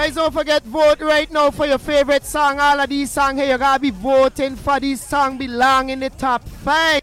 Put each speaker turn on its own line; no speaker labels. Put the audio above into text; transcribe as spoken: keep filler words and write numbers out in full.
Guys, don't forget, vote right now for your favorite song. All of these songs here, you gotta be voting for these songs belong in the top five.